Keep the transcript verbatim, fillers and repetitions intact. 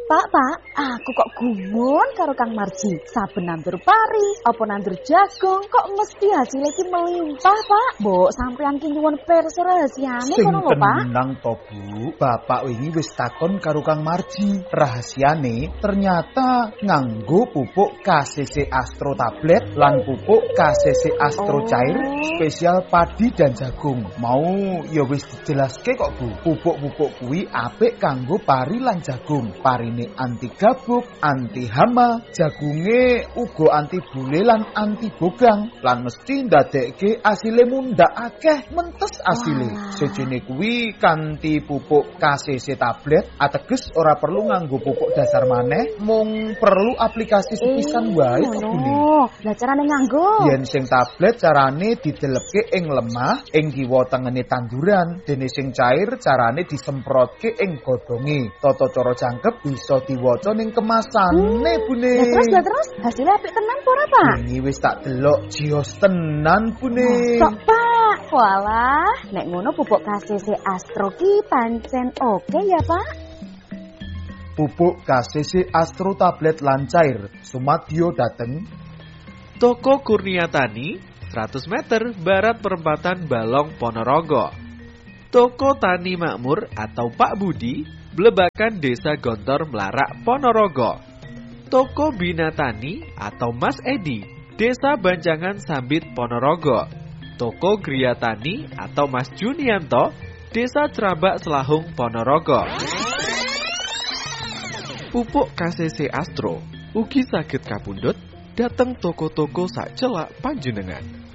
Pak, Pak, aku kok gumun karo Kang Marji. Saben nandur pari, apa nandur jagung, kok mesti hasilnya ki melimpah, Pak. Mbok sampean ki nyuwun pirsa rahasiane ngono lho, Pak. Sing tenang to, Bu. Bapak wingi wis takon karo Kang Marji. Rahasiane ternyata nganggo pupuk K C C Astro tablet lan pupuk K C C Astro Oh. cair spesial padi dan jagung. Mau ya wis dijelaske kok, Bu. Pupuk-pupuk kuwi apik kanggo pari lan jagung. Parine anti gabuk, anti hama, jagunge uga anti bule lan anti bogang. Lan mesti ndadekke asile mundhak akeh mentes asile. Wah. Sejene kuwi kanthi pupuk K C C tablet ateges ora perlu nganggo pupuk dasar maneh, mung perlu aplikasi sepisan wae kok, Bu. ngono. Lah carane nganggo? Yen sing tablet carane didelepke ing lemah ing kiwa tengene tanduran, dene sing cair carane disemprotke ing godhonge. Tata cara jangkep bisa diwaca ning kemasane, Bune. Lah terus, lah terus, hasilnya apik tenan apa ora, Pak? Ini wis tak delok jios tenan, Bune. Mosok, Pak. Walah, nek ngono pupuk K C C Astro ki pancen oke ya, Pak? Pupuk K C C Astro tablet lan cair sumadyo dateng Toko Kurnia Tani, seratus meter barat perempatan Balong Ponorogo. Toko Tani Makmur atau Pak Budi, Blebakan Desa Gontor Melarak Ponorogo. Toko Bina Tani atau Mas Edi, Desa Banjangan Sambit Ponorogo. Toko Gria Tani atau Mas Junianto, Desa Cerabak Selahung Ponorogo. Pupuk K C C Astro ugi saged kapundhut dateng toko-toko sak celak panjenengan.